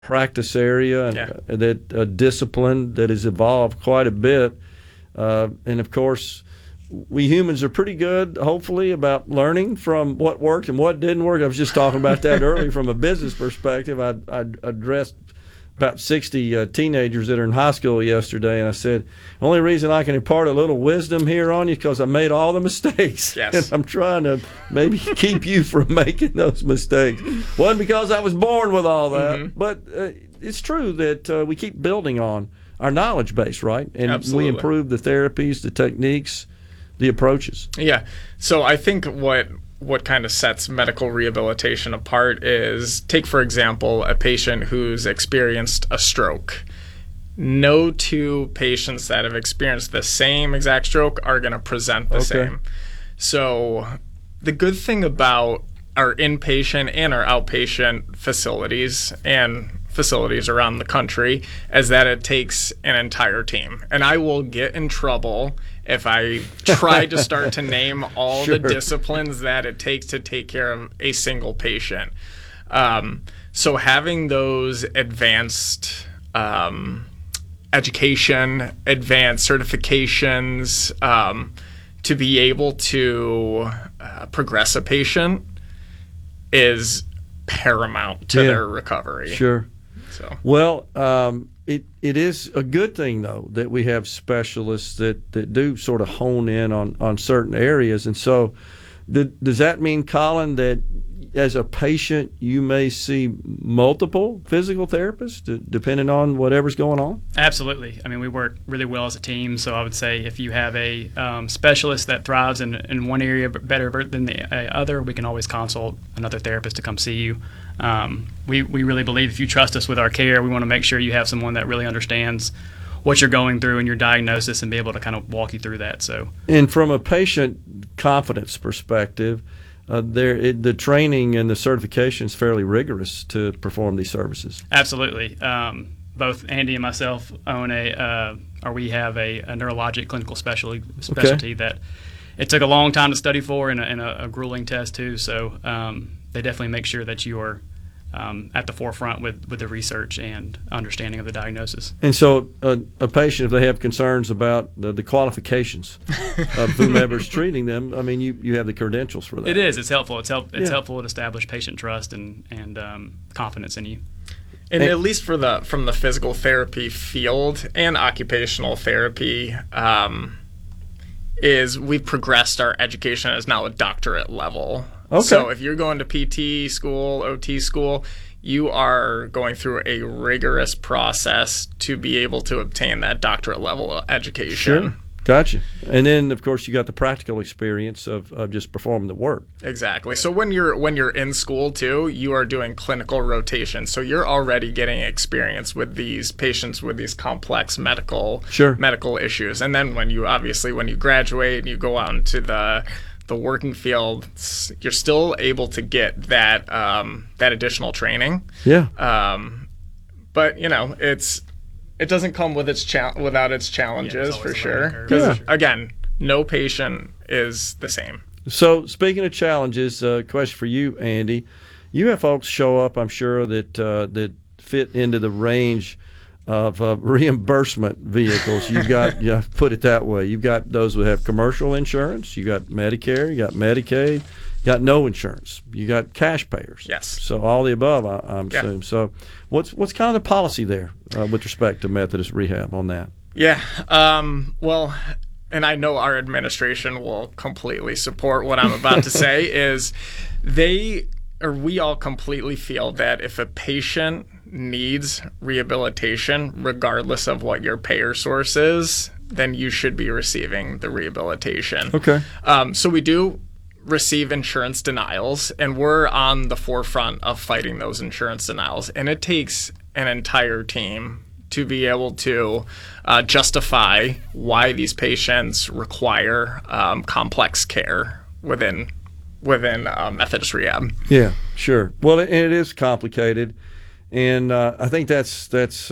practice area and that discipline that has evolved quite a bit. And of course, we humans are pretty good, hopefully, about learning from what worked and what didn't work. I was just talking about that earlier from a business perspective. I addressed about 60 teenagers that are in high school yesterday, and I said, the only reason I can impart a little wisdom here on you is because I made all the mistakes. Yes. And I'm trying to maybe keep you from making those mistakes. Wasn't because I was born with all that, but it's true that we keep building on our knowledge base, right? And Absolutely. we improve the therapies, the techniques, the approaches. Yeah. So I think what kind of sets medical rehabilitation apart is, take, for example, a patient who's experienced a stroke. No two patients that have experienced the same exact stroke are going to present the same. So the good thing about our inpatient and our outpatient facilities and facilities around the country is that it takes an entire team. And I will get in trouble if I try to start to name all the disciplines that it takes to take care of a single patient. So having those advanced education, advanced certifications, to be able to progress a patient is paramount to their recovery. Sure. So. Well, it is a good thing, though, that we have specialists that do sort of hone in on certain areas. And so does that mean, Colin, that as a patient you may see multiple physical therapists depending on whatever's going on? Absolutely. I mean, we work really well as a team. So I would say if you have a specialist that thrives in one area better than the other, we can always consult another therapist to come see you. We really believe if you trust us with our care, we want to make sure you have someone that really understands what you're going through and your diagnosis and be able to kind of walk you through that. So, and from a patient confidence perspective, the training and the certification is fairly rigorous to perform these services. Absolutely. Both Andy and myself own we have a neurologic clinical specialty that it took a long time to study for and a grueling test too. So they definitely make sure that you are at the forefront with the research and understanding of the diagnosis. And so a patient, if they have concerns about the qualifications of whomever's treating them, I mean, you have the credentials for that. It is. It's helpful. It's helpful to establish patient trust and confidence in you. And at least from the physical therapy field and occupational therapy, is we've progressed our education as now a doctorate level. Okay. So if you're going to PT school, OT school, you are going through a rigorous process to be able to obtain that doctorate level education. Sure. Gotcha. And then, of course, you got the practical experience of just performing the work. Exactly. So when you're in school too, you are doing clinical rotation. So you're already getting experience with these patients with these complex medical issues. And then when you graduate and you go out into the working field, you're still able to get that additional training. Yeah. But it doesn't come with without its challenges, for sure. Yeah. Again, no patient is the same. So speaking of challenges, question for you, Andy. You have folks show up, I'm sure, that fit into the range of reimbursement vehicles. You've got, put it that way, you've got those who have commercial insurance, you got Medicare, you got Medicaid, you got no insurance, you got cash payers. Yes. So all the above, I'm assuming. So what's kind of the policy there with respect to Methodist Rehab on that? Yeah. Well, and I know our administration will completely support what I'm about to say, is we all completely feel that if a patient needs rehabilitation, regardless of what your payer source is, then you should be receiving the rehabilitation. Okay. So we do receive insurance denials, and we're on the forefront of fighting those insurance denials. And it takes an entire team to be able to justify why these patients require complex care within Methodist Rehab. Yeah, sure. Well, it is complicated, and I think that's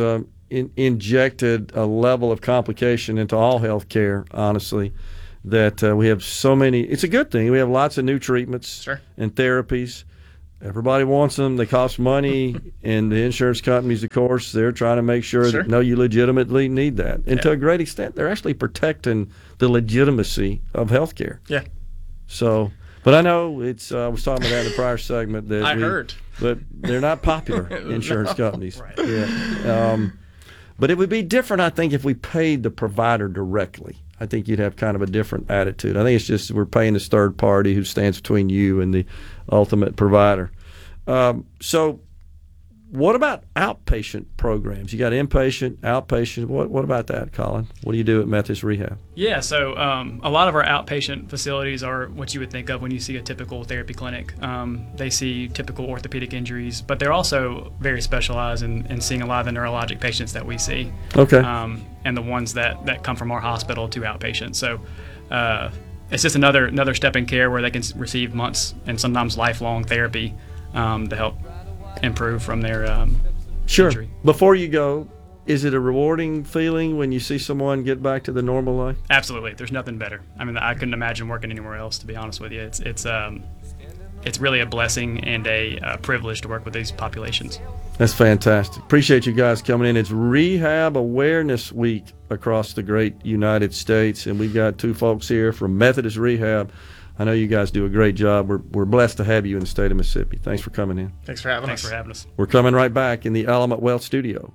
injected a level of complication into all healthcare, honestly, that we have so many. It's a good thing. We have lots of new treatments and therapies. everybody wants them. They cost money, and the insurance companies, of course, they're trying to make sure that, no, you legitimately need that. And to a great extent, they're actually protecting the legitimacy of healthcare. Yeah. So, but I know it's, I was talking about that in the prior segment. That I heard. But they're not popular, insurance companies. Right. Yeah. But it would be different, I think, if we paid the provider directly. I think you'd have kind of a different attitude. I think it's just we're paying this third party who stands between you and the ultimate provider. So what about outpatient programs? You got inpatient, outpatient. What about that, Colin? What do you do at Methodist Rehab? Yeah, so a lot of our outpatient facilities are what you would think of when you see a typical therapy clinic. They see typical orthopedic injuries, but they're also very specialized in seeing a lot of the neurologic patients that we see. Okay. And the ones that come from our hospital to outpatient. So it's just another step in care where they can receive months and sometimes lifelong therapy to help improve from their injury. Before you go, is it a rewarding feeling when you see someone get back to the normal life? Absolutely. There's nothing better. I mean, I couldn't imagine working anywhere else, to be honest with you. It's really a blessing and a privilege to work with these populations. That's fantastic. Appreciate you guys coming in. It's Rehab Awareness Week across the great United States, and we've got two folks here from Methodist Rehab. I know you guys do a great job. We're blessed to have you in the state of Mississippi. Thanks for coming in. Thanks for having us. We're coming right back in the Element Wealth studio.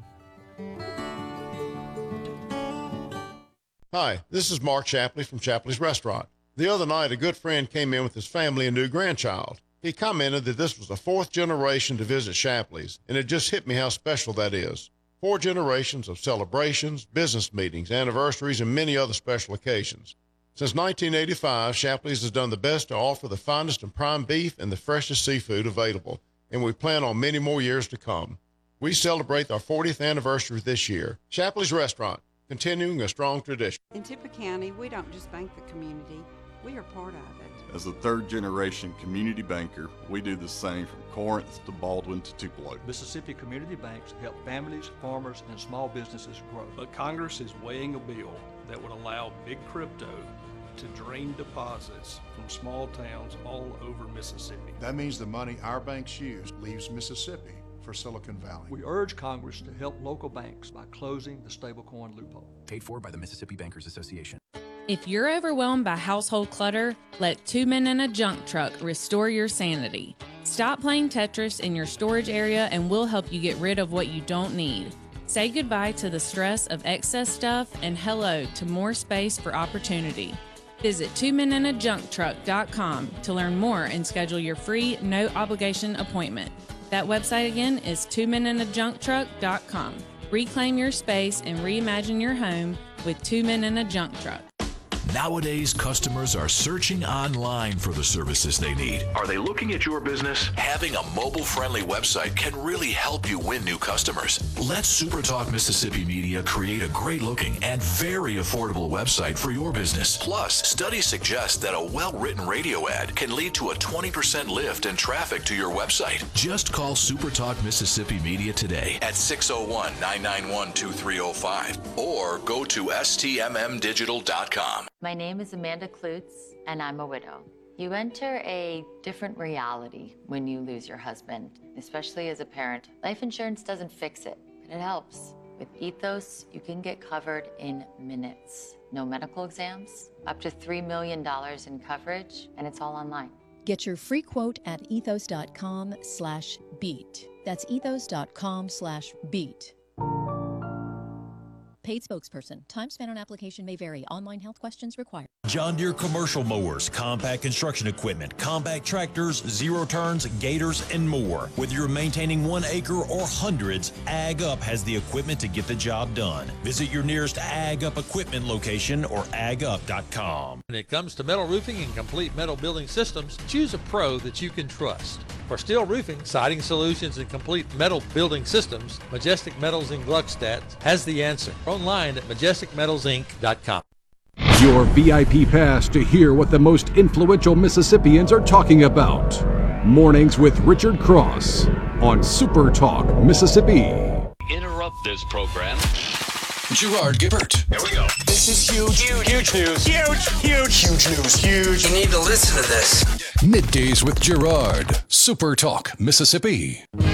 Hi, this is Mark Shapley from Shapley's Restaurant. The other night, a good friend came in with his family and new grandchild. He commented that this was the fourth generation to visit Shapley's, and it just hit me how special that is. 4 generations of celebrations, business meetings, anniversaries, and many other special occasions. Since 1985, Shapley's has done the best to offer the finest and prime beef and the freshest seafood available, and we plan on many more years to come. We celebrate our 40th anniversary this year. Shapley's Restaurant, continuing a strong tradition. In Tippah County, we don't just bank the community, we are part of it. As a third-generation community banker, we do the same from Corinth to Baldwin to Tupelo. Mississippi community banks help families, farmers, and small businesses grow. But Congress is weighing a bill that would allow big crypto to drain deposits from small towns all over Mississippi. That means the money our banks use leaves Mississippi for Silicon Valley. We urge Congress to help local banks by closing the stablecoin loophole. Paid for by the Mississippi Bankers Association. If you're overwhelmed by household clutter, let 2 Men in a Junk Truck restore your sanity. Stop playing Tetris in your storage area and we'll help you get rid of what you don't need. Say goodbye to the stress of excess stuff and hello to more space for opportunity. Visit 2meninajuncktruck.com to learn more and schedule your free, no-obligation appointment. That website again is 2meninajuncktruck.com. Reclaim your space and reimagine your home with 2 Men in a Junk Truck. Nowadays, customers are searching online for the services they need. Are they looking at your business? Having a mobile-friendly website can really help you win new customers. Let SuperTalk Mississippi Media create a great-looking and very affordable website for your business. Plus, studies suggest that a well-written radio ad can lead to a 20% lift in traffic to your website. Just call SuperTalk Mississippi Media today at 601-991-2305 or go to stmmdigital.com. My name is Amanda Klutz, and I'm a widow. You enter a different reality when you lose your husband, especially as a parent. Life insurance doesn't fix it, but it helps. With Ethos, you can get covered in minutes. No medical exams, up to $3 million in coverage, and it's all online. Get your free quote at ethos.com/beat. That's ethos.com/beat. Paid spokesperson. Time spent on application may vary. Online health questions required. John Deere commercial mowers, compact construction equipment, compact tractors, zero turns, gators, and more. Whether you're maintaining 1 acre or hundreds, Ag Up has the equipment to get the job done. Visit your nearest Ag Up equipment location or agup.com. When it comes to metal roofing and complete metal building systems, choose a pro that you can trust. For steel roofing, siding solutions, and complete metal building systems, Majestic Metals in Gluckstadt has the answer. Online at majesticmetalsinc.com. Your VIP pass to hear what the most influential Mississippians are talking about. Mornings with Richard Cross on Super Talk Mississippi. Interrupt this program. Gerard Gibbert. Here we go. This is huge. Huge news. Huge news. You need to listen to this. Middays with Gerard. Super Talk Mississippi.